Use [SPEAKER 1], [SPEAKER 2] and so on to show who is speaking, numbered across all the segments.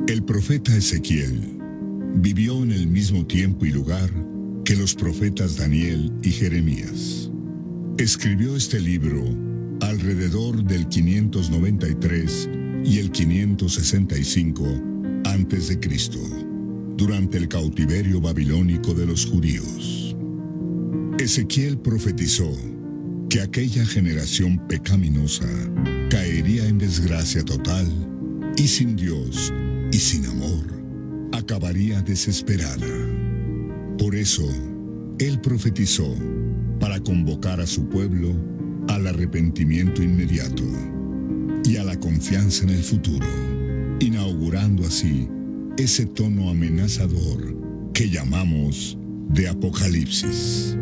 [SPEAKER 1] El profeta Ezequiel vivió en el mismo tiempo y lugar que los profetas Daniel y Jeremías. Escribió este libro alrededor del 593 y el 565 a.C., durante el cautiverio babilónico de los judíos. Ezequiel profetizó que aquella generación pecaminosa caería en desgracia total y sin Dios y sin amor acabaría desesperada. Por eso, él profetizó para convocar a su pueblo al arrepentimiento inmediato y a la confianza en el futuro, inaugurando así ese tono amenazador que llamamos de Apocalipsis.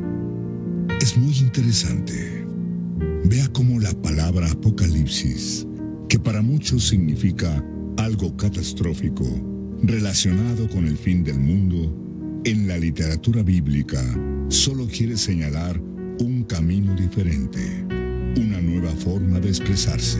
[SPEAKER 1] Es muy interesante. Vea cómo la palabra Apocalipsis, que para muchos significa algo catastrófico relacionado con el fin del mundo, en la literatura bíblica solo quiere señalar un camino diferente, una nueva forma de expresarse.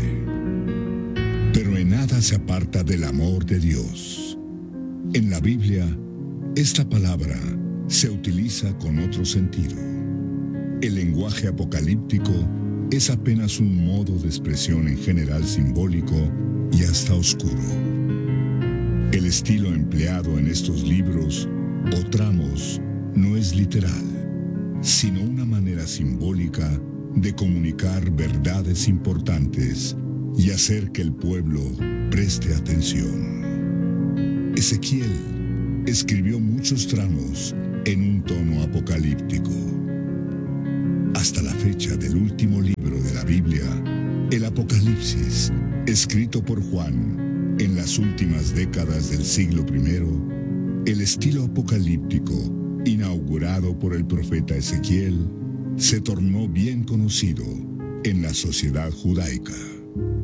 [SPEAKER 1] Pero en nada se aparta del amor de Dios. En la Biblia, esta palabra se utiliza con otro sentido. El lenguaje apocalíptico es apenas un modo de expresión en general simbólico y hasta oscuro. El estilo empleado en estos libros o tramos no es literal, sino una manera simbólica de comunicar verdades importantes y hacer que el pueblo preste atención. Ezequiel escribió muchos tramos en un tono apocalíptico. Hasta la fecha del último libro de la Biblia, el Apocalipsis, escrito por Juan en las últimas décadas del siglo I, el estilo apocalíptico inaugurado por el profeta Ezequiel se tornó bien conocido en la sociedad judaica.